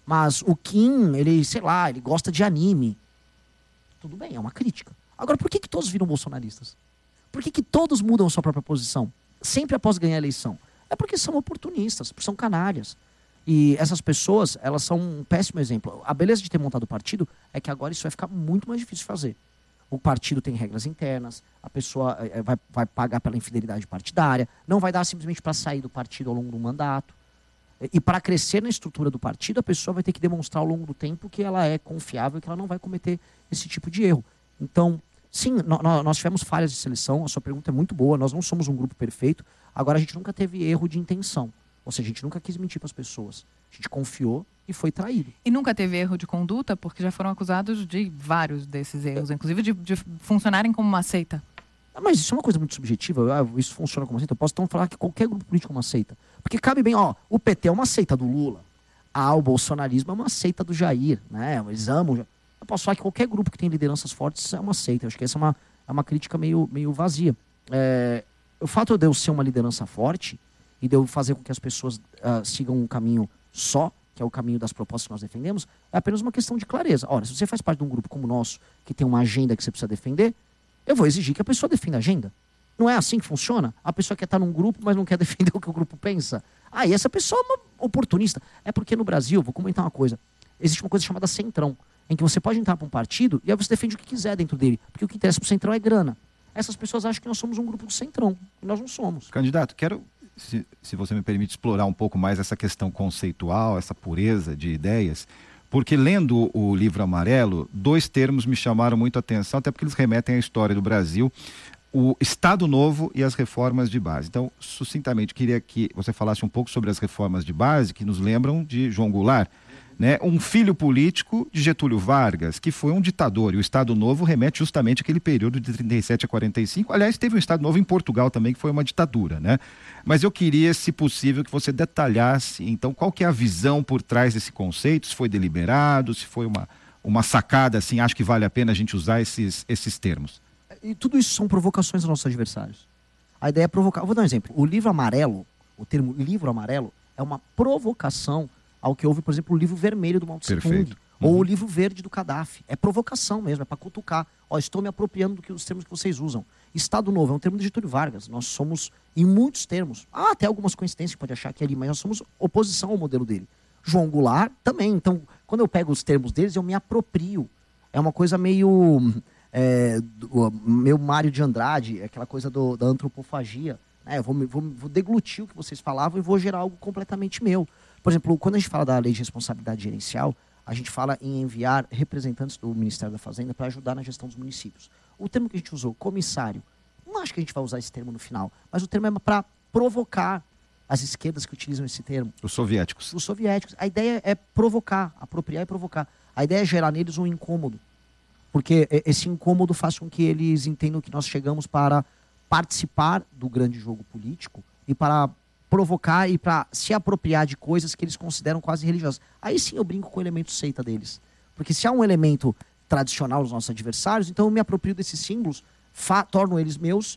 Mas o Kim, ele, sei lá, ele gosta de anime. Tudo bem, é uma crítica. Agora, por que todos viram bolsonaristas? Por que todos mudam a sua própria posição? Sempre após ganhar a eleição. É porque são oportunistas, são canalhas. E essas pessoas, elas são um péssimo exemplo. A beleza de ter montado o partido é que agora isso vai ficar muito mais difícil de fazer. O partido tem regras internas, a pessoa vai pagar pela infidelidade partidária, não vai dar simplesmente para sair do partido ao longo do mandato. E para crescer na estrutura do partido, a pessoa vai ter que demonstrar ao longo do tempo que ela é confiável e que ela não vai cometer esse tipo de erro. Então, sim, nós tivemos falhas de seleção, a sua pergunta é muito boa, nós não somos um grupo perfeito, agora a gente nunca teve erro de intenção. Ou seja, a gente nunca quis mentir para as pessoas. A gente confiou e foi traído. E nunca teve erro de conduta, porque já foram acusados de vários desses erros, inclusive de funcionarem como uma seita. Mas isso é uma coisa muito subjetiva, isso funciona como uma seita. Eu posso então falar que qualquer grupo político é uma seita. Porque cabe bem, o PT é uma seita do Lula. O bolsonarismo é uma seita do Jair, né? Eles amam. Eu posso falar que qualquer grupo que tem lideranças fortes é uma seita. Eu acho que essa é uma crítica meio vazia. O fato de eu ser uma liderança forte e de eu fazer com que as pessoas sigam um caminho só, que é o caminho das propostas que nós defendemos, é apenas uma questão de clareza. Ora, se você faz parte de um grupo como o nosso, que tem uma agenda que você precisa defender, eu vou exigir que a pessoa defenda a agenda. Não é assim que funciona? A pessoa quer estar num grupo, mas não quer defender o que o grupo pensa. E essa pessoa é uma oportunista. É porque no Brasil, vou comentar uma coisa, existe uma coisa chamada centrão, em que você pode entrar para um partido e aí você defende o que quiser dentro dele, porque o que interessa para o centrão é grana. Essas pessoas acham que nós somos um grupo do centrão, e nós não somos. Candidato, quero, se você me permite, explorar um pouco mais essa questão conceitual, essa pureza de ideias, porque lendo o livro amarelo, 2 termos me chamaram muito a atenção, até porque eles remetem à história do Brasil, o Estado Novo e as reformas de base. Então, sucintamente, queria que você falasse um pouco sobre as reformas de base, que nos lembram de João Goulart, né? Um filho político de Getúlio Vargas, que foi um ditador, e o Estado Novo remete justamente àquele período de 37 a 45. Aliás, teve um Estado Novo em Portugal também, que foi uma ditadura, né? Mas eu queria, se possível, que você detalhasse, então, qual que é a visão por trás desse conceito, se foi deliberado, se foi uma sacada, assim, acho que vale a pena a gente usar esses termos. E tudo isso são provocações dos nossos adversários. A ideia é provocar. Vou dar um exemplo. O livro amarelo, o termo livro amarelo, é uma provocação ao que houve, por exemplo, o livro vermelho do Mao Tse Tung, ou o livro verde do Gaddafi. É provocação mesmo, é para cutucar. Estou me apropriando dos termos que vocês usam. Estado Novo é um termo de Getúlio Vargas. Nós somos, em muitos termos, até algumas coincidências que pode achar que é ali, mas nós somos oposição ao modelo dele. João Goulart também. Então, quando eu pego os termos deles, eu me aproprio. É uma coisa meio meu Mário de Andrade, aquela coisa da antropofagia. Eu vou deglutir o que vocês falavam e vou gerar algo completamente meu. Por exemplo, quando a gente fala da lei de responsabilidade gerencial, a gente fala em enviar representantes do Ministério da Fazenda para ajudar na gestão dos municípios. O termo que a gente usou, comissário, não acho que a gente vai usar esse termo no final, mas o termo é para provocar as esquerdas que utilizam esse termo. Os soviéticos. Os soviéticos. A ideia é provocar, apropriar e provocar. A ideia é gerar neles um incômodo. Porque esse incômodo faz com que eles entendam que nós chegamos para participar do grande jogo político e para provocar e para se apropriar de coisas que eles consideram quase religiosas. Aí sim eu brinco com o elemento seita deles. Porque se há um elemento tradicional dos nossos adversários, então eu me aproprio desses símbolos, torno eles meus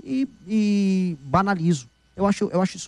e banalizo. Eu acho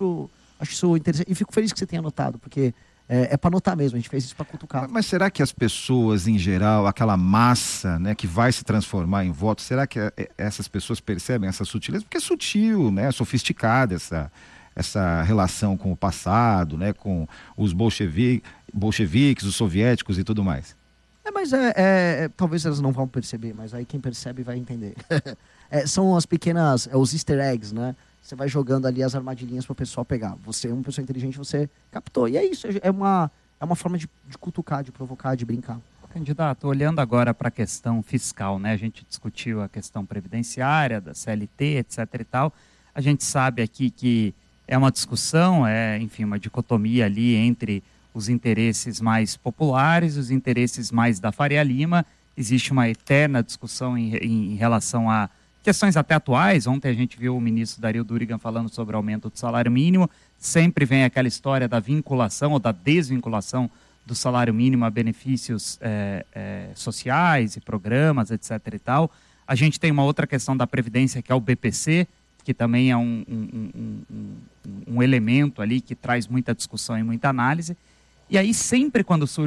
isso interessante. E fico feliz que você tenha notado, porque é para notar mesmo, a gente fez isso para cutucar. Mas será que as pessoas, em geral, aquela massa, né, que vai se transformar em voto, será que essas pessoas percebem essa sutileza? Porque é sutil, né, sofisticada essa relação com o passado, né, com os bolcheviques, os soviéticos e tudo mais. Mas talvez elas não vão perceber, mas aí quem percebe vai entender. São as pequenas, os easter eggs, né? Você vai jogando ali as armadilhinhas para o pessoal pegar. Você é uma pessoa inteligente, você captou. E é isso, é uma forma de cutucar, de provocar, de brincar. Candidato, olhando agora para a questão fiscal, né? A gente discutiu a questão previdenciária, da CLT, etc. e tal. A gente sabe aqui que é uma discussão, enfim, uma dicotomia ali entre os interesses mais populares e os interesses mais da Faria Lima. Existe uma eterna discussão em relação a questões até atuais. Ontem a gente viu o ministro Dario Durigan falando sobre o aumento do salário mínimo. Sempre vem aquela história da vinculação ou da desvinculação do salário mínimo a benefícios sociais e programas, etc. e tal. A gente tem uma outra questão da Previdência, que é o BPC, que também é um elemento ali que traz muita discussão e muita análise. E aí sempre quando surge